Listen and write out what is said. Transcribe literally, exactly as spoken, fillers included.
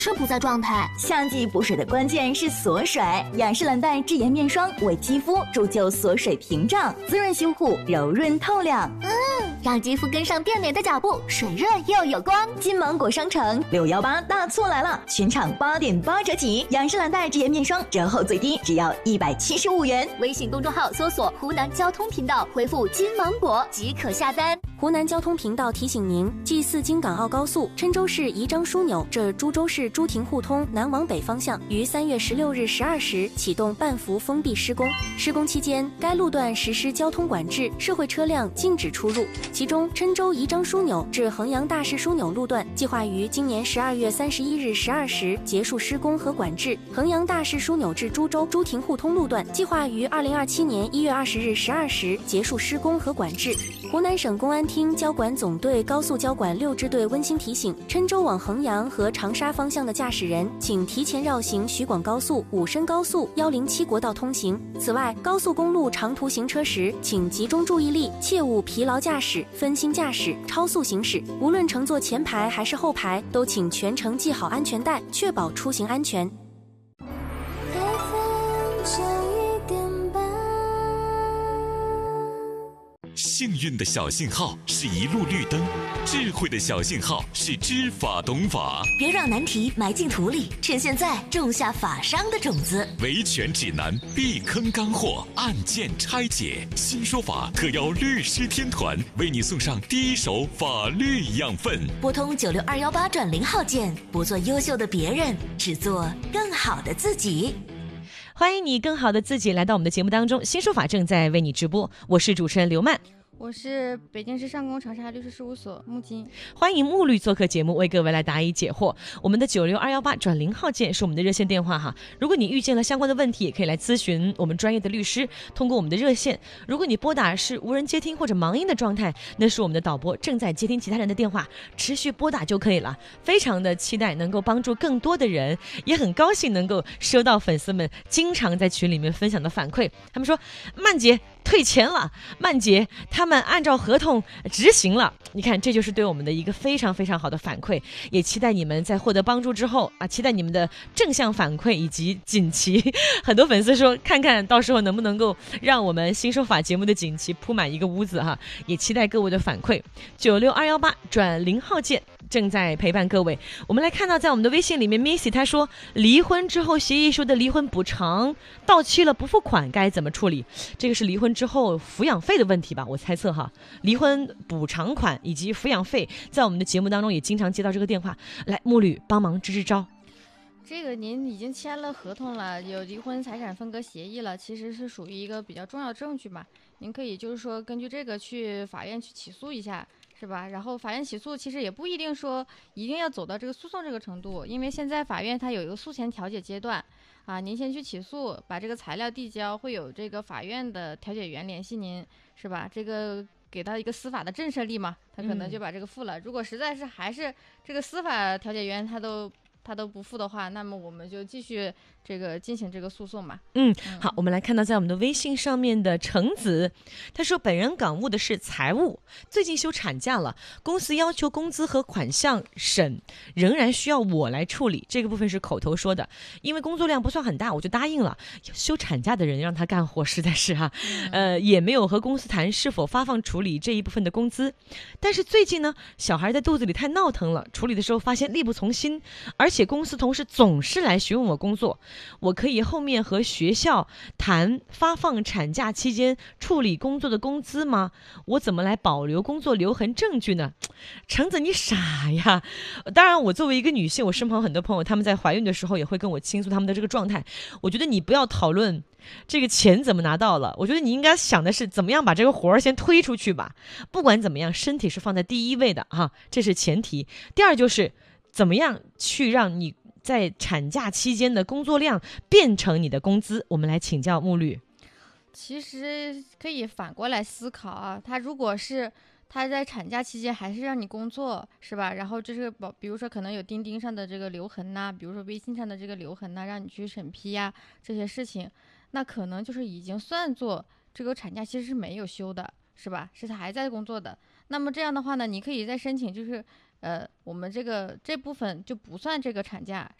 是不在状态。 相继补水的关键是锁水，雅诗兰黛智妍面霜为肌肤铸就锁水屏障，滋润修护，柔润透亮。 嗯，让肌肤跟上变美的脚步，水润又有光。 金芒果商城六幺八大促来了，全场八点八折起，雅诗兰黛智妍面霜折后最低只要一百七十五元。 微信公众号搜索湖南交通频道，回复金芒果即可下单。 湖南交通频道提醒您： G 四京港澳高速郴州市宜章枢纽至株洲市朱亭互通南往北方向于三月十六日十二时启动半幅封闭施工。施工期间，该路段实施交通管制，社会车辆禁止出入。其中，郴州宜章枢纽至衡阳大市枢纽路段计划于今年十二月三十一日十二时结束施工和管制；衡阳大市枢纽至株洲朱亭互通路段计划于二零二七年一月二十日十二时结束施工和管制。湖南省公安厅交管总队高速交管六支队温馨提醒：郴州往衡阳和长沙方向的驾驶人，请提前绕行徐广高速、武深高速、一零七国道通行。此外，高速公路长途行车时，请集中注意力，切勿疲劳驾驶、分心驾驶、超速行驶。无论乘坐前排还是后排，都请全程系好安全带，确保出行安全。 幸运的小信号是一路绿灯，智慧的小信号是知法懂法。 别让难题埋进土里，趁现在种下法商的种子。 维权指南，避坑干货，案件拆解，新说法特邀律师天团为你送上第一手法律养分。 拨通九六二幺八转零号键，不做优秀的别人，只做更好的自己。 欢迎你更好的自己来到我们的节目当中，新说法正在为你直播，我是主持人刘曼。 我是北京市上宫长沙律师事务所木金， 欢迎木律做客节目，为各位来答疑解惑。我们的九六二幺八转零号键是我们的热线电话哈，如果你遇见了相关的问题，也可以来咨询我们专业的律师，通过我们的热线。如果你拨打是无人接听或者忙音的状态，那是我们的导播正在接听其他人的电话，持续拨打就可以了。非常的期待能够帮助更多的人，也很高兴能够收到粉丝们经常在群里面分享的反馈。他们说，曼姐退钱了，曼姐他们按照合同执行了，你看这就是对我们的一个非常非常好的反馈，也期待你们在获得帮助之后啊，期待你们的正向反馈以及锦旗。很多粉丝说看看到时候能不能够让我们新说法节目的锦旗铺满一个屋子哈，也期待各位的反馈。九六二幺八转零号键正在陪伴各位。我们来看到在我们的微信里面 Missy 他说，离婚之后协议书的离婚补偿到期了不付款该怎么处理？这个是离婚之后抚养费的问题吧，我猜测哈。离婚补偿款以及抚养费在我们的节目当中也经常接到这个电话，来木律帮忙支支招。 这个您已经签了合同了，有离婚财产分割协议了，其实是属于一个比较重要的证据嘛，您可以就是说根据这个去法院去起诉一下，是吧？然后法院起诉其实也不一定说一定要走到这个诉讼这个程度，因为现在法院它有一个诉前调解阶段啊，您先去起诉，把这个材料递交，会有这个法院的调解员联系您，是吧？这个给他一个司法的震慑力嘛，他可能就把这个付了。嗯、如果实在是还是这个司法调解员他都他都不付的话，那么我们就继续这个进行这个诉讼嘛。 嗯，好，我们来看到在我们的微信上面的橙子，他说本人感悟的是财务，最近休产假了，公司要求工资和款项审仍然需要我来处理，这个部分是口头说的，因为工作量不算很大，我就答应了。休产假的人让他干活实在是哈、啊，呃，也没有和公司谈是否发放处理这一部分的工资。但是最近呢，小孩在肚子里太闹腾了，处理的时候发现力不从心，而且公司同事总是来询问我工作，我可以后面和学校谈发放产假期间处理工作的工资吗？我怎么来保留工作留痕证据呢？橙子你傻呀！当然我作为一个女性，我身旁很多朋友他们在怀孕的时候也会跟我倾诉他们的这个状态，我觉得你不要讨论这个钱怎么拿到了，我觉得你应该想的是怎么样把这个活儿先推出去吧。不管怎么样，身体是放在第一位的哈，这是前提。第二就是怎么样去让你在产假期间的工作量变成你的工资。我们来请教木律。 其实可以反过来思考啊，他如果是他在产假期间还是让你工作，是吧？然后这是比如说可能有钉钉上的这个留痕呐、啊，比如说微信上的这个留痕呐、啊，让你去审批呀、啊、这些事情，那可能就是已经算作这个产假其实是没有休的，是吧？是他还在工作的。那么这样的话呢，你可以再申请就是呃，我们这个这部分就不算这个产假，